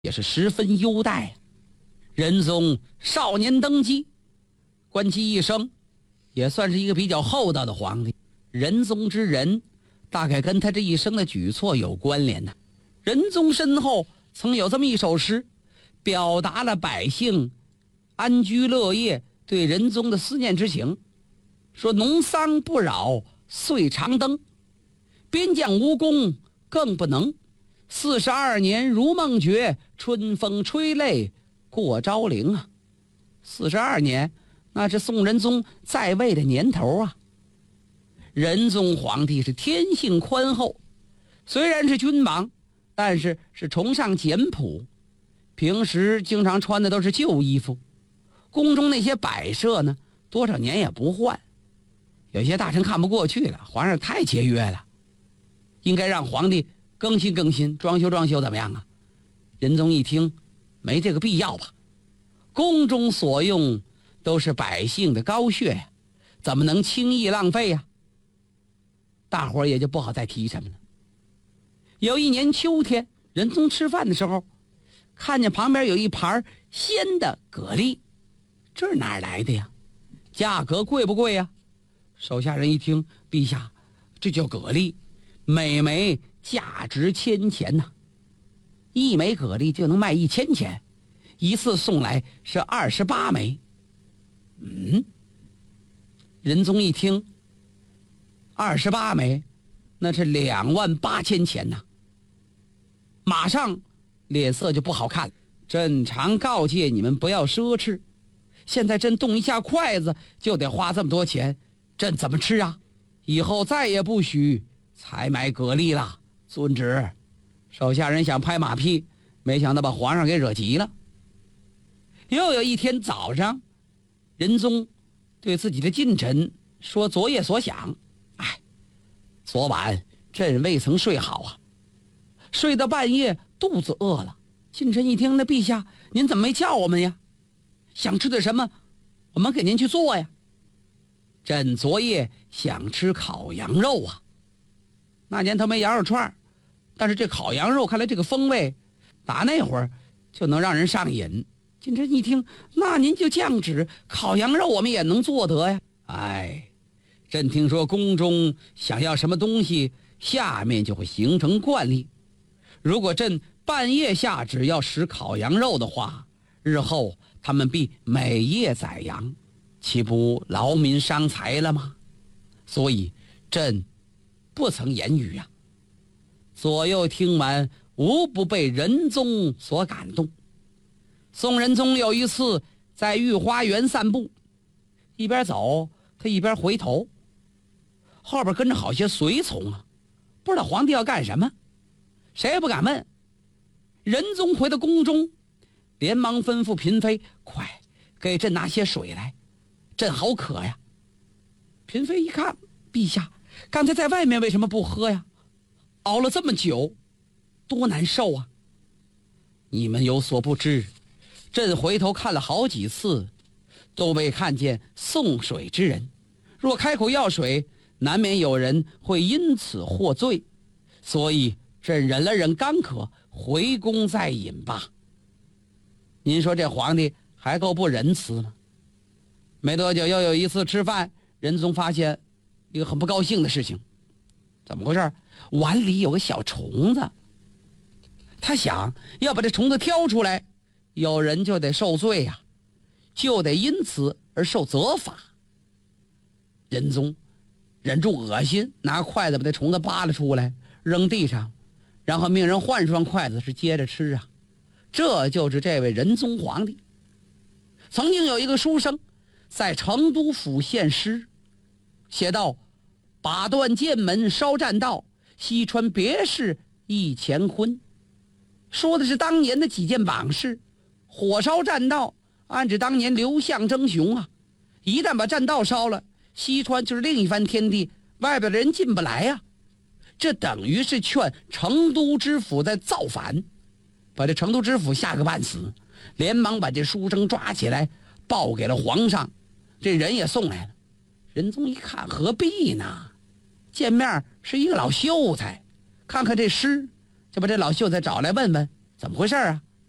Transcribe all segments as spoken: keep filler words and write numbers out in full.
也是十分优待。仁宗少年登基，观其一生，也算是一个比较厚道的皇帝。仁宗之仁，大概跟他这一生的举措有关联呢。仁宗身后曾有这么一首诗，表达了百姓安居乐业对仁宗的思念之情，说农桑不扰岁长灯，边将无功更不能，四十二年如梦觉，春风吹泪过昭陵啊。四十二年，那是宋仁宗在位的年头啊。仁宗皇帝是天性宽厚，虽然是君王，但是是崇尚简朴，平时经常穿的都是旧衣服，宫中那些摆设呢，多少年也不换。有些大臣看不过去了，皇上太节约了，应该让皇帝更新更新，装修装修，怎么样啊？仁宗一听，没这个必要吧？宫中所用都是百姓的膏血呀，怎么能轻易浪费呀？大伙儿也就不好再提什么了。有一年秋天，仁宗吃饭的时候，看见旁边有一盘鲜的蛤蜊，这是哪儿来的呀？价格贵不贵呀？手下人一听，陛下，这叫蛤蜊，每枚价值千钱呐、啊，一枚蛤蜊就能卖一千钱，一次送来是二十八枚。嗯，仁宗一听，二十八枚，那是两万八千钱呐、啊，马上脸色就不好看。朕常告诫你们不要奢侈，现在朕动一下筷子就得花这么多钱，朕怎么吃啊？以后再也不许采买蛤蜊了。遵旨。手下人想拍马屁，没想到把皇上给惹急了。又有一天早上，仁宗对自己的近臣说昨夜所想，哎，昨晚朕未曾睡好啊，睡到半夜肚子饿了。近臣一听，那陛下您怎么没叫我们呀？想吃的什么我们给您去做呀。朕昨夜想吃烤羊肉啊。那年头没羊肉串，但是这烤羊肉看来这个风味打那会儿就能让人上瘾。近臣一听，那您就降旨，烤羊肉我们也能做得呀。哎，朕听说宫中想要什么东西，下面就会形成惯例。如果朕半夜下旨要食烤羊肉的话，日后他们必每夜宰羊，岂不劳民伤财了吗？所以朕不曾言语啊。左右听完，无不被仁宗所感动。宋仁宗有一次在御花园散步，一边走他一边回头，后边跟着好些随从啊，不知道皇帝要干什么，谁也不敢问。仁宗回到宫中，连忙吩咐嫔妃，快给朕拿些水来，朕好渴呀。嫔妃一看，陛下刚才在外面为什么不喝呀？熬了这么久，多难受啊。你们有所不知，朕回头看了好几次，都未看见送水之人，若开口要水，难免有人会因此获罪，所以朕忍了忍干渴，回宫再饮吧。您说这皇帝还够不仁慈吗？没多久又有一次吃饭，仁宗发现一个很不高兴的事情。怎么回事？碗里有个小虫子，他想要把这虫子挑出来，有人就得受罪呀、啊，就得因此而受责罚。仁宗忍住恶心，拿筷子把这虫子扒了出来，扔地上，然后命人换双筷子是接着吃啊。这就是这位仁宗皇帝。曾经有一个书生在成都府献诗，写道：把断剑门烧栈道，西川别室一乾坤。说的是当年的几件往事。火烧栈道暗指当年刘向争雄啊，一旦把栈道烧了，西川就是另一番天地，外边的人进不来啊。这等于是劝成都知府在造反，把这成都知府吓个半死，连忙把这书生抓起来报给了皇上，这人也送来了。仁宗一看，何必呢？见面是一个老秀才，看看这诗，就把这老秀才找来问问怎么回事啊。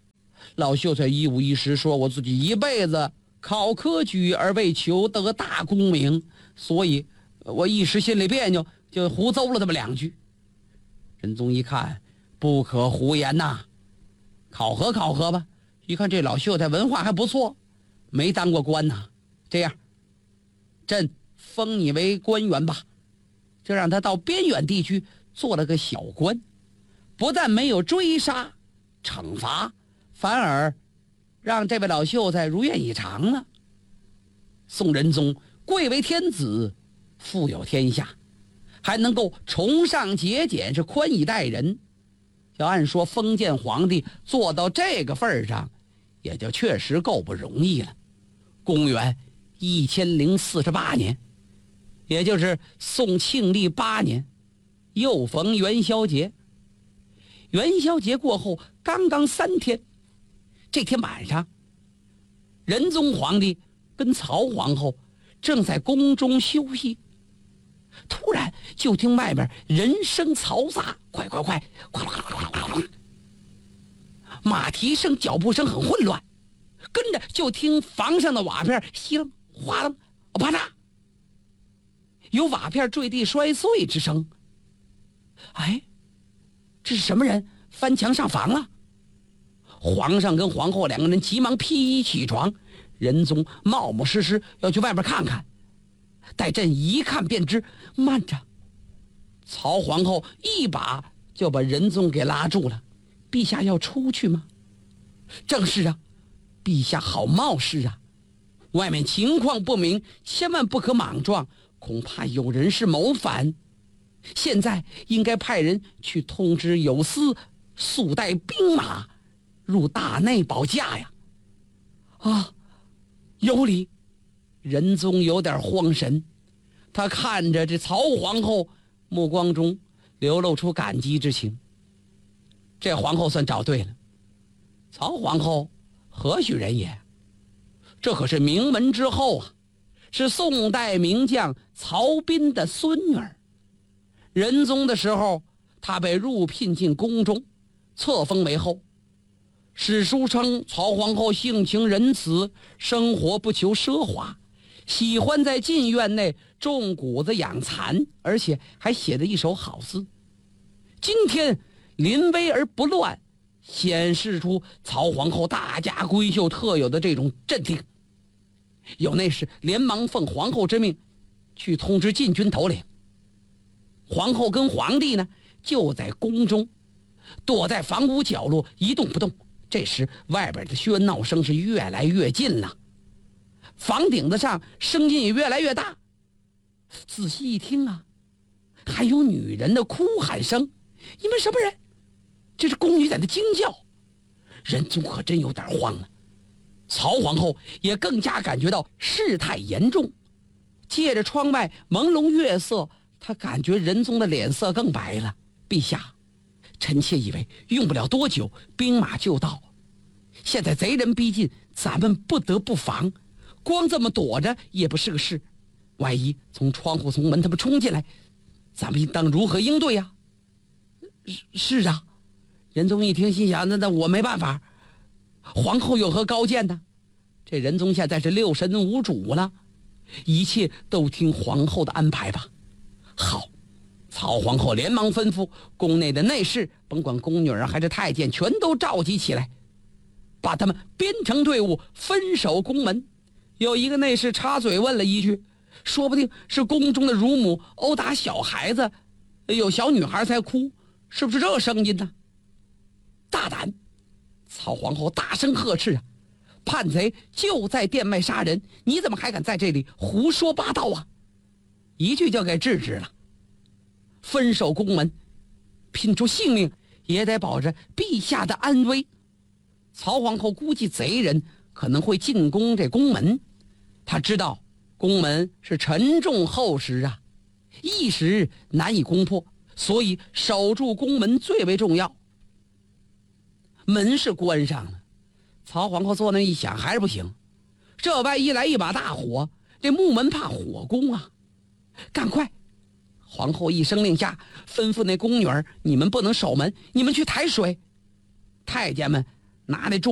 老秀才一五一十说，我自己一辈子考科举而为求得大功名，所以我一时心里别扭，就胡诌了这么两句。仁宗一看，不可胡言呐，考核考核吧。一看这老秀才文化还不错，没当过官呐，这样，朕封你为官员吧，就让他到边远地区做了个小官，不但没有追杀惩罚，反而让这位老秀才如愿以偿了。宋仁宗贵为天子，富有天下，还能够崇尚节俭，是宽以待人。要按说封建皇帝做到这个份上，也就确实够不容易了。公元一千零四十八年，也就是宋庆历八年，又逢元宵节。元宵节过后刚刚三天，这天晚上，仁宗皇帝跟曹皇后正在宫中休息，突然就听外边人声嘈杂，快快快，快快快快快！马蹄声、脚步声很混乱，跟着就听房上的瓦片稀楞哗楞，啪嗒，有瓦片坠地摔碎之声。哎，这是什么人翻墙上房了？皇上跟皇后两个人急忙披衣起床，仁宗冒冒失失要去外边看看。待朕一看便知，慢着！曹皇后一把就把仁宗给拉住了。陛下要出去吗？正是啊，陛下好冒失啊！外面情况不明，千万不可莽撞，恐怕有人是谋反。现在应该派人去通知有司，速带兵马入大内保驾呀！啊，有理！仁宗有点慌神，他看着这曹皇后，目光中流露出感激之情。这皇后算找对了，曹皇后何许人也？这可是名门之后啊，是宋代名将曹彬的孙女儿。仁宗的时候，她被入聘进宫中，册封为后。史书称曹皇后性情仁慈，生活不求奢华，喜欢在禁院内种谷子养蚕，而且还写了一手好字。今天临危而不乱，显示出曹皇后大家闺秀特有的这种镇定。有内侍连忙奉皇后之命去通知禁军头领。皇后跟皇帝呢就在宫中，躲在房屋角落一动不动。这时外边的喧闹声是越来越近了，房顶子上声音也越来越大。仔细一听啊，还有女人的哭喊声。你们什么人？这是宫女在那惊叫。仁宗可真有点慌了。曹皇后也更加感觉到事态严重，借着窗外朦胧月色，她感觉仁宗的脸色更白了。陛下，臣妾以为用不了多久兵马就到，现在贼人逼近，咱们不得不防，光这么躲着也不是个事，万一从窗户从门他们冲进来，咱们应当如何应对呀？是是啊，仁宗一听心想，那那我没办法，皇后有何高见呢？这仁宗现在是六神无主了，一切都听皇后的安排吧。好，曹皇后连忙吩咐宫内的内侍，甭管宫女儿还是太监，全都召集起来，把他们编成队伍，分守宫门。有一个内侍插嘴问了一句，说不定是宫中的乳母殴打小孩子，有小女孩才哭，是不是这声音呢？大胆！曹皇后大声呵斥啊，叛贼就在殿外杀人，你怎么还敢在这里胡说八道啊？一句就给制止了。分守宫门，拼出性命也得保着陛下的安危。曹皇后估计贼人可能会进攻这宫门，她知道宫门是沉重厚实啊，一时难以攻破，所以守住宫门最为重要。门是关上了，曹皇后坐那一想，还是不行，这万一来一把大火，这木门怕火攻啊！赶快！皇后一声令下，吩咐那宫女儿，你们不能守门，你们去抬水。太监们拿那重